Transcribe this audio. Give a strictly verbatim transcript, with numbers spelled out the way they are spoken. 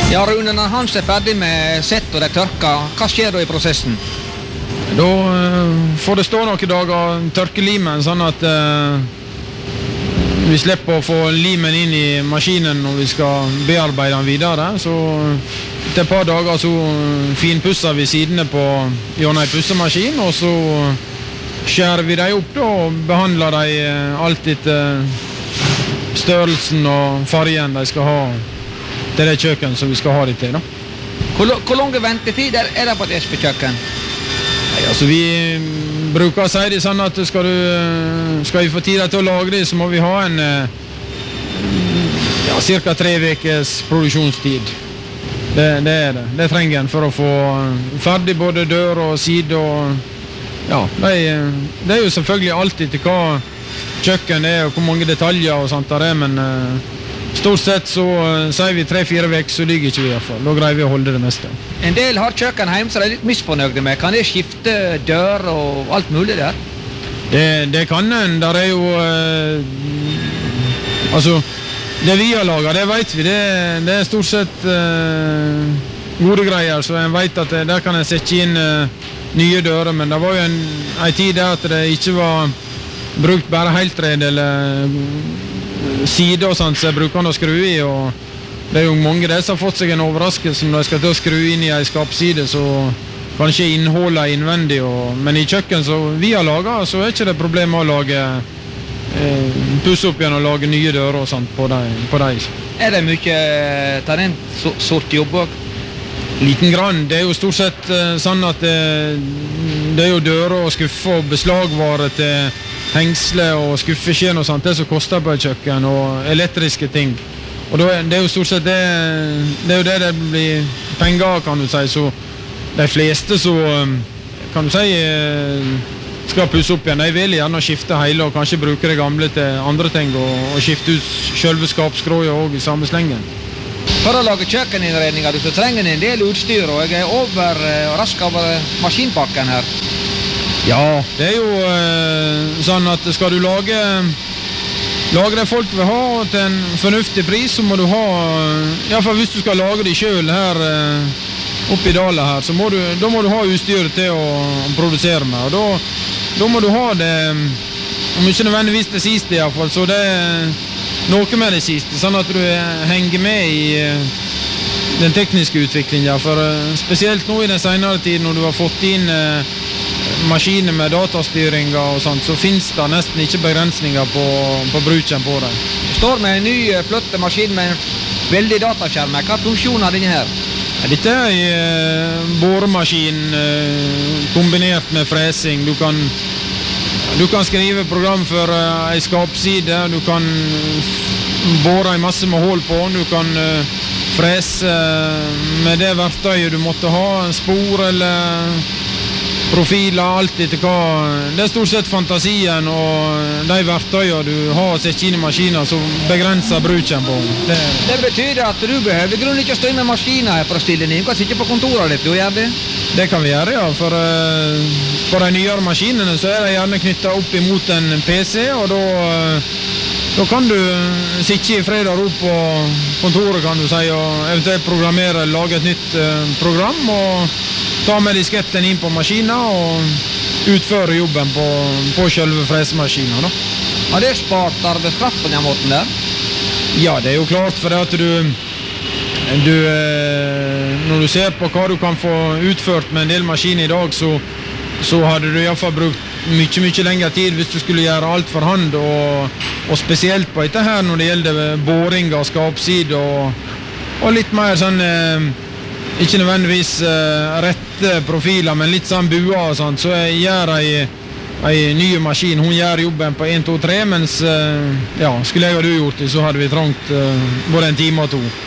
Ja, Rune, når Hans er ferdig med sett og det tørker, hva skjer da i prosessen? Da uh, får det stå noen dager tørke limen, sånn at uh, vi slipper å få limen inn i maskinen når vi skal bearbeide den videre. Så etter et par dager så finpusser vi sidene på gjennom en pussemaskin, og så skjærer vi dem opp da, og behandler dem alt etter størrelsen og fargen de skal ha. Det er det kjøkken som vi skal ha det til, da. Hvor, hvor lange ventetider er det på et Espe-kjøkken? Nei, altså vi bruker å si det sånn at skal, du, skal vi få tid til å lage det, så må vi ha en ja, cirka tre ukers produksjonstid. Det, det er det. Det trenger en for å få ferdig både dør og side og ja, det er, det er jo selvfølgelig alltid til hva kjøkken er og hvor mange detaljer og sånt der er, men stort sett så uh, sier vi tre-fire vekk, så ligger ikke vi i hvert fall. Da greier vi å holde det meste. En del har kjøkken hjemme, så de er litt misfornøyde med. Kan det skifte dør og alt mulig der? Det, det kan en. Der er jo... Uh, altså, det vi har laget, det vet vi. Det, det er stort sett uh, gode greier, så en vet at det, der kan en sette inn uh, nye dører. Men det var jo en, en tid der at det ikke var brukt bare heltred eller... side og sånt, så jeg bruker han å skru i, og det er jo mange der som har fått seg en overraskelse når de skal til å skru inn i en skapside, så kanskje innholdet innvendig, og, men i kjøkken som vi har laget, så er ikke det problem å lage eh, pusse opp igjen og lage nye dører og sånt på dem. På dem. Er det mye talent sort jobb også? Liten grann. Det er jo stort sett eh, sånn at det, det er jo dører og skuffer og beslagvare til hengsle og skuffeskjen og sånt, det som koster på et kjøkken, og elektriske ting. Og da, det er jo stort sett det, det er jo det det blir penger, kan du si, så de fleste så, kan du si, skal pusse opp igjen. De vil gjerne skifte hele og kanskje bruke det gamle til andre ting, og, og skifte ut selve skapskroja også i samme slengen. For å lage kjøkkeninnredninger, du trenger en del utstyr, og jeg er over, rask over maskinpakken her. Ja, det er jo eh, sånn at skal du lage, lage det folk vil ha til en fornuftig pris, så må du ha, i hvert fall hvis du skal lage det selv her eh, oppe i Dala her, så må du, da må du ha utstyr til å produsere med, og da, da må du ha det, om ikke nødvendigvis det siste i hvert fall, så det er noe med det siste, sånn at du henger med i eh, den tekniske utviklingen, for eh, spesielt nå i den senere tiden når du har fått inn eh, maskiner med datastyringer og sånt, så finnes det nesten ikke begrensninger på, på bruken på det. Du står med en ny flotte maskin med en veldig dataskjerm. Hva funksjon har denne her? Dette er en boremaskin kombinert med fresing. Du kan, du kan skrive program for en skapside, du kan bore en masse med hål på, du kan frese med det verktøyet du måtte ha, spor eller profiler, alt etter hva. Det er stort sett fantasien og de verktøyene du har sett inn i maskiner som begrenser bruken på. Det, det betyr at du behøver grunn ikke å stå med maskiner her for å stille den inn. Du kan sitte på kontoret ditt, du gjør det? Det kan vi gjøre, ja. For uh, på de nyere maskinene så er de gjerne knyttet opp imot en P C, og da, uh, da kan du sitte i fred og ro på kontoret, kan du si, og eventuelt programmere, lage et nytt uh, program, og ta med disketten inn på maskinen og utføre jobben på, på selve fresemaskinen. Da. Har det spart arbeidskraft på den måten der? Ja, det er jo klart, for at du, du når du ser på hva du kan få utført med en del maskiner i dag, så, så hadde du i hvert fall brukt mye, mye lengre tid hvis du skulle gjøre alt for hand, og, og spesielt på dette her når det gjelder boring av skapside og, og litt mer sånn ikke nødvendigvis uh, rette profiler, men litt sånn bua og sånt, så jeg gjør ei, ei ny maskin, hun gjør jobben på en, to, tre, mens uh, ja, skulle jeg og du gjort det, så hadde vi trangt uh, både en time og to.